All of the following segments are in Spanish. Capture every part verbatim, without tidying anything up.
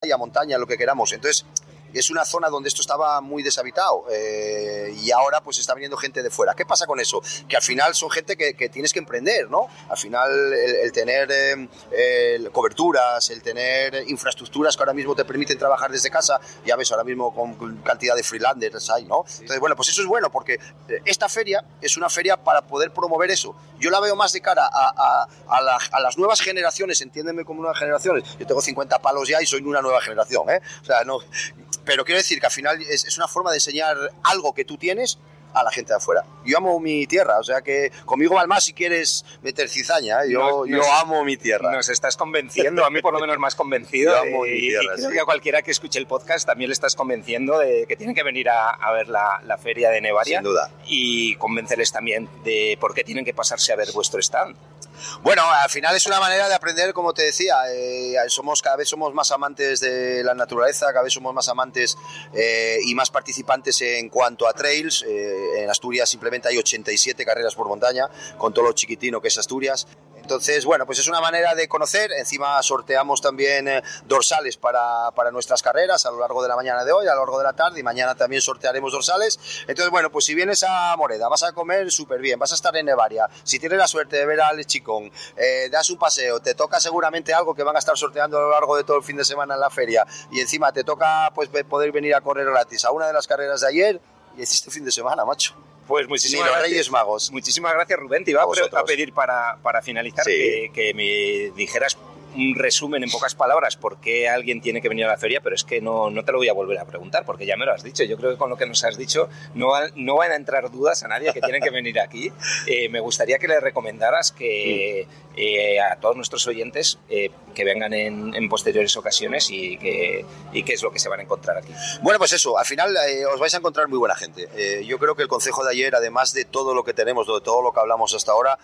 playa, montaña, lo que queramos. Entonces, es una zona donde esto estaba muy deshabitado eh, y ahora pues está viniendo gente de fuera. ¿Qué pasa con eso? Que al final son gente que, que tienes que emprender, ¿no? Al final el, el tener eh, el coberturas, el tener infraestructuras que ahora mismo te permiten trabajar desde casa, ya ves ahora mismo con cantidad de freelancers hay, ¿no? Entonces, bueno, pues eso es bueno porque esta feria es una feria para poder promover eso. Yo la veo más de cara a, a, a, la, a las nuevas generaciones, entiéndeme como nuevas generaciones. Yo tengo cincuenta palos ya y soy una nueva generación, ¿eh? O sea, no... Pero quiero decir que al final es, es una forma de enseñar algo que tú tienes a la gente de afuera. Yo amo mi tierra, o sea que conmigo va más si quieres meter cizaña, ¿eh? yo, nos, yo nos, amo mi tierra. Nos estás convenciendo, a mí por lo menos me has convencido. Yo amo y, mi tierra, y creo sí. que a cualquiera que escuche el podcast también le estás convenciendo de que tienen que venir a, a ver la, la feria de Nevaria. Sin duda. Y convencerles también de por qué tienen que pasarse a ver vuestro stand. Bueno, al final es una manera de aprender, como te decía, eh, somos cada vez somos más amantes de la naturaleza, cada vez somos más amantes eh, y más participantes en cuanto a trails. Eh, en Asturias simplemente hay ochenta y siete carreras por montaña, con todo lo chiquitino que es Asturias. Entonces, bueno, pues es una manera de conocer. Encima sorteamos también eh, dorsales para, para nuestras carreras a lo largo de la mañana de hoy, a lo largo de la tarde, y mañana también sortearemos dorsales. Entonces, bueno, pues si vienes a Moreda, vas a comer súper bien, vas a estar en Nevaria. Si tienes la suerte de ver a Alex Chicón, eh, das un paseo, te toca seguramente algo que van a estar sorteando a lo largo de todo el fin de semana en la feria, y encima te toca pues poder venir a correr gratis a una de las carreras de ayer, y hiciste fin de semana, macho. Pues muchísimas Ni los gracias. Reyes Magos. Muchísimas gracias, Rubén. Te iba a, a, a pedir para, para finalizar sí. que, que me dijeras un resumen en pocas palabras por qué alguien tiene que venir a la feria, pero es que no, no te lo voy a volver a preguntar porque ya me lo has dicho. Yo creo que con lo que nos has dicho no, va, no van a entrar dudas a nadie que tienen que venir aquí. Eh, me gustaría que le recomendaras que eh, a todos nuestros oyentes eh, que vengan en, en posteriores ocasiones y, que, y qué es lo que se van a encontrar aquí. Bueno, pues eso, al final eh, os vais a encontrar muy buena gente. Eh, yo creo que el consejo de ayer, además de todo lo que tenemos, de todo lo que hablamos hasta ahora,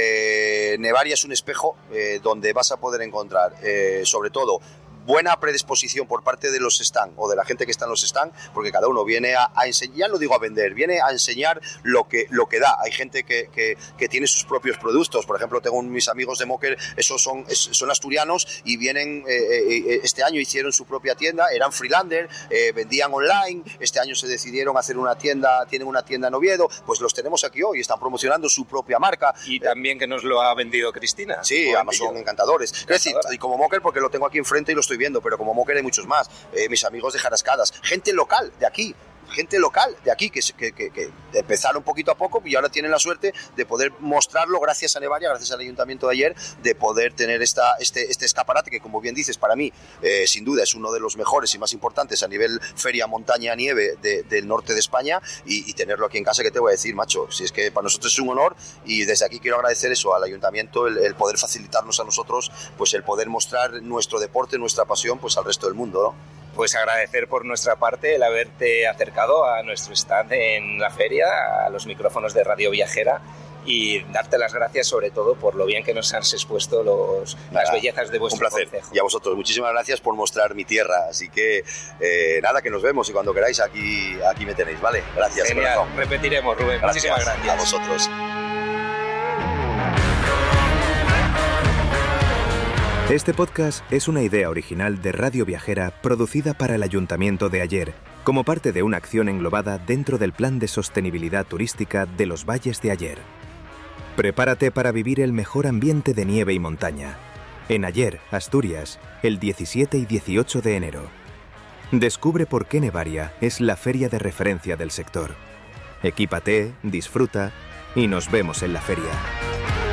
eh, Nevaria es un espejo eh, donde vas a poder encontrar encontrar, eh, sobre todo, buena predisposición por parte de los stand o de la gente que está en los stand, porque cada uno viene a, a enseñar, ya no digo a vender, viene a enseñar lo que, lo que da. Hay gente que, que, que tiene sus propios productos. Por ejemplo, tengo mis amigos de Mocker, esos son, son asturianos y vienen, eh, eh, este año hicieron su propia tienda, eran freelander, eh, vendían online, este año se decidieron hacer una tienda, tienen una tienda en Oviedo, pues los tenemos aquí hoy, están promocionando su propia marca. Y también que nos lo ha vendido Cristina. Sí, además son encantadores. Es decir, y como Mocker, porque lo tengo aquí enfrente y lo estoy viendo, pero como Mocker hay muchos más, eh, mis amigos de Jarascadas, gente local de aquí, gente local de aquí que, que, que, que empezaron poquito a poco y ahora tienen la suerte de poder mostrarlo gracias a Nevaria, gracias al ayuntamiento de ayer, de poder tener esta, este, este escaparate que, como bien dices, para mí eh, sin duda es uno de los mejores y más importantes a nivel feria, montaña, nieve de, del norte de España, y, y tenerlo aquí en casa, que te voy a decir, macho, si es que para nosotros es un honor, y desde aquí quiero agradecer eso al ayuntamiento, el, el poder facilitarnos a nosotros pues el poder mostrar nuestro deporte, nuestra pasión pues al resto del mundo, ¿no? Pues agradecer por nuestra parte el haberte acercado a nuestro stand en la feria, a los micrófonos de Radio Viajera, y darte las gracias sobre todo por lo bien que nos has expuesto los, nada, las bellezas de vuestro concejo. Un placer. concejo. Y a vosotros, muchísimas gracias por mostrar mi tierra. Así que eh, nada, que nos vemos y cuando queráis aquí, aquí me tenéis, ¿vale? Gracias. Genial, corazón. Repetiremos, Rubén. Gracias. Muchísimas gracias. A vosotros. Este podcast es una idea original de Radio Viajera producida para el Ayuntamiento de Aller, como parte de una acción englobada dentro del Plan de Sostenibilidad Turística de los Valles de Aller. Prepárate para vivir el mejor ambiente de nieve y montaña. En Aller, Asturias, el diecisiete y dieciocho de enero. Descubre por qué Nevaria es la feria de referencia del sector. Equípate, disfruta y nos vemos en la feria.